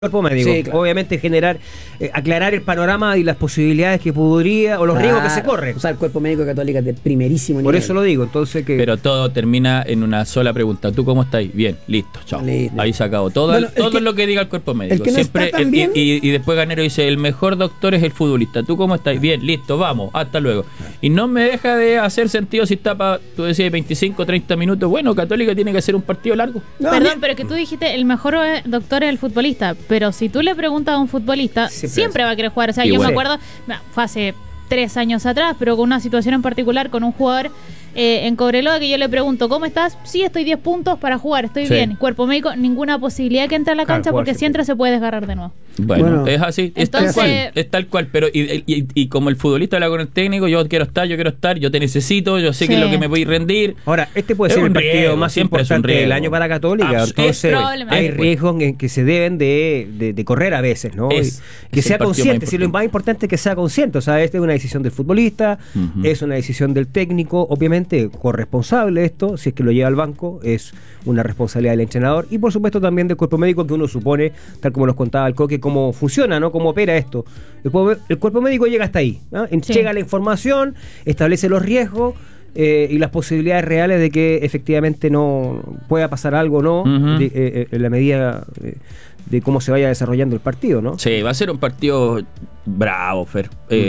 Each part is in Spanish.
Cuerpo médico, Sí, claro. obviamente generar, aclarar el panorama y las posibilidades que podría o los riesgos que se corren. O sea, el cuerpo médico católico es de primerísimo nivel. Por eso lo digo, entonces que Pero todo termina en una sola pregunta. ¿Tú cómo estás? Bien, listo, chao. Listo. Ahí se acabó. Todo, Bueno, todo lo que diga el cuerpo médico. el que no Siempre, está tan bien- y después Garnero dice, el mejor doctor es el futbolista. ¿Tú cómo estás? Bien, listo, vamos, hasta luego. Y no me deja de hacer sentido si está para, tú decías, 25, 30 minutos. Bueno, Católica tiene que hacer un partido largo. No, Perdón, pero que tú dijiste el mejor doctor es el futbolista, pero si tú le preguntas a un futbolista, siempre va a querer jugar. O sea, yo Igual. me acuerdo, fue hace 3 años atrás, pero con una situación en particular con un jugador en Cobreloa que yo le pregunto, ¿cómo estás? Sí, estoy 10 puntos para jugar, estoy Sí. bien. Cuerpo médico, ninguna posibilidad que entre a la Claro, cancha jugar porque si entra se puede desgarrar de nuevo. Bueno, Bueno, es así, es entonces- tal cual, es tal cual, pero y como el futbolista habla con el técnico, yo quiero estar, yo te necesito, yo sé que es lo Sí. que me voy a rendir. ahora, este puede Es ser el un partido riesgo, más siempre es un importante del riesgo. año para Católica, Es entonces probablemente. hay riesgos en que se deben de correr a veces, ¿no? Es que el sea partido consciente, más si lo más importante es que sea consciente, o sea, esta es una decisión del futbolista, Ujú. es una decisión del técnico, obviamente corresponsable esto, si es que lo lleva al banco, es una responsabilidad del entrenador y por supuesto también del cuerpo médico que uno supone, tal como nos contaba el Coque, cómo funciona, ¿no? Cómo opera esto. El cuerpo médico llega hasta ahí, ¿no? Sí. Llega la información, establece los riesgos y las posibilidades reales de que efectivamente no pueda pasar algo o no, Ujú. en la medida de cómo se vaya desarrollando el partido, ¿no? Sí, va a ser un partido bravo, Fer.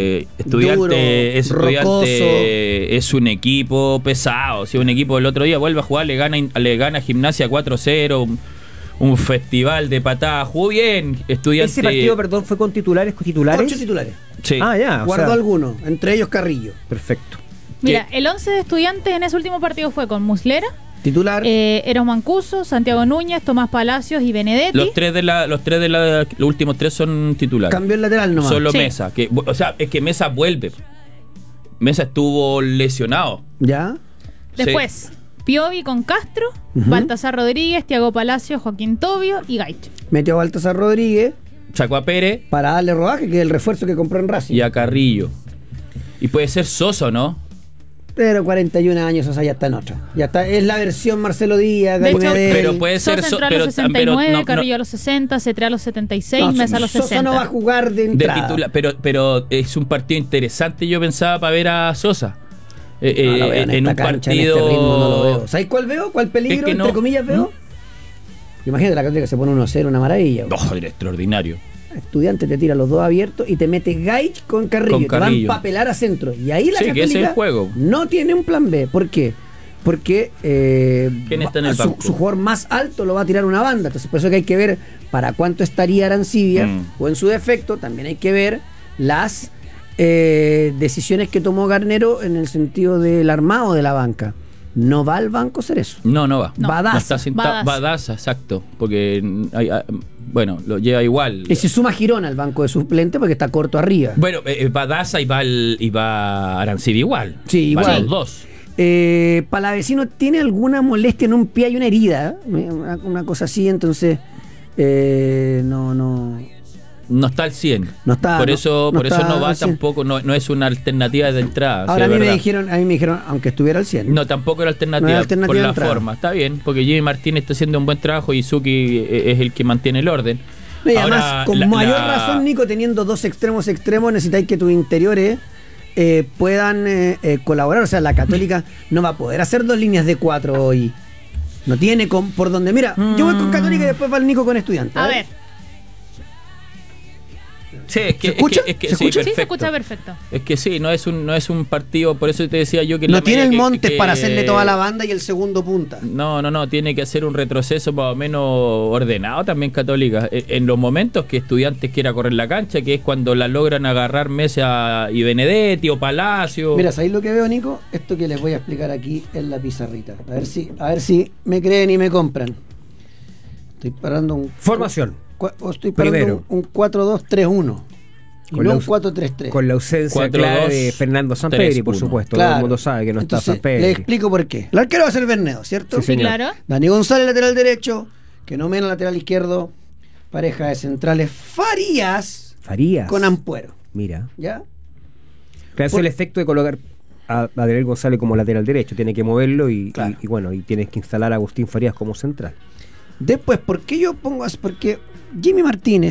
Duro, Estudiante es un equipo pesado. Si un equipo el otro día vuelve a jugar, le gana Gimnasia 4-0, un festival de patadas. Jugó bien, Estudiante. Ese partido, perdón, fue con titulares, 8 titulares. Sí. Ah, ya, o Guardó sea, algunos, entre ellos Carrillo. perfecto. Mira, el 11 de Estudiantes en ese último partido fue con Muslera, Titular. Eros Mancuso, Santiago Núñez, Tomás Palacios y Benedetti. Los últimos tres son titulares. Cambió el lateral nomás. Solo Sí. Mesa. O sea, es que Mesa vuelve. Mesa estuvo lesionado. ¿Ya? Después, Piovi con Castro, Ujú. Baltasar Rodríguez, Tiago Palacios, Joaquín Tobio y Gaich. Metió a Baltasar Rodríguez Sacó a Pérez para darle rodaje, que es el refuerzo que compró en Racing. y a Carrillo. Y puede ser Soso, ¿no? Pero 41 años, o sea, ya está en otra. Ya está, es la versión Marcelo Díaz, De hecho, Medel. Pero puede Sosa ser entró a los 69, Carrillo a los 60, Cetré a los 76, No, Mesa a los Sosa 60. no va a jugar de de entrada. titular, pero es un partido interesante, yo pensaba, para ver a Sosa. No lo veo en En esta un cancha, partido. en este ritmo no lo veo. ¿Sabes cuál veo? ¿Cuál peligro, Es que no. entre comillas, veo? Imagínate la Católica se pone 1-0, una maravilla. Oh, era extraordinario. Estudiante te tira los dos abiertos y te mete Gaich con Carrillo. Con Te van Carrillo. a papelar a centro. Y ahí la Sí, que ese es Católica el juego. no tiene un plan B. ¿Por qué? Porque ¿Quién está en el banco? su jugador más alto lo va a tirar una banda. Entonces, por eso que hay que ver para cuánto estaría Arancibia. O en su defecto, también hay que ver las decisiones que tomó Garnero en el sentido del armado de la banca. No va al banco a hacer eso. No va. No. Badaza. No está sentado. Badaza, exacto. Porque, bueno, lo lleva igual. Y se suma Girón al banco de suplente porque está corto arriba. Bueno, Badaza y va Arancibia igual. Sí, Van igual. los dos. Palavecino tiene alguna molestia en un pie y una herida, una cosa así, entonces No está al 100. No está, por no- eso no por eso está no va al 100. tampoco, no es una alternativa de entrada. ahora a sí, mí es me verdad. dijeron, aunque estuviera al 100. No, tampoco era alternativa, No era alternativa por de la entrada. forma. Está bien, porque Jimmy Martínez está haciendo un buen trabajo y Suki es el que mantiene el orden. No, y además, Ahora, con mayor razón, Nico, teniendo dos extremos, necesitáis que tus interiores puedan colaborar. O sea, la Católica no va a poder hacer dos líneas de 4 hoy. No tiene por donde. Mira, yo voy con Católica y después va el Nico con Estudiantes. A ver, Sí, es que, ¿Se escucha? es que ¿Se sí, escucha? sí se perfecto. escucha perfecto. Es que sí, no es un partido, por eso te decía yo que en No la tiene medida el que- Montes que- para hacerle toda la banda y el segundo punta. No, tiene que hacer un retroceso más o menos ordenado también Católica. En los momentos que Estudiantes quiera correr la cancha, que es cuando la logran agarrar Mesa y Benedetti o Palacio. Mira, ¿sabéis lo que veo, Nico? Esto que les voy a explicar aquí en la pizarrita. A ver si me creen y me compran. Estoy parando un... Formación. Estoy parando Primero. un 4-2-3-1. Y Con no la un aus- 4-3-3. Con la ausencia 4-2, clave de Fernando Sampedri, por 3-1. supuesto. Claro. Todo el mundo sabe que no está Entonces, Sampedri. le explico por qué. El arquero va a ser Bernedo, ¿cierto? Sí, Sí, señor. claro. Dani González, lateral derecho. Que no menos lateral izquierdo. Pareja de centrales Farías Farías. con Ampuero. Mira. ¿Ya? Pero hace el efecto de colocar a Adriel González como lateral derecho. Tiene que moverlo Claro. y bueno, y tienes que instalar a Agustín Farías como central. Después, ¿por qué yo pongo? Porque Jimmy Martínez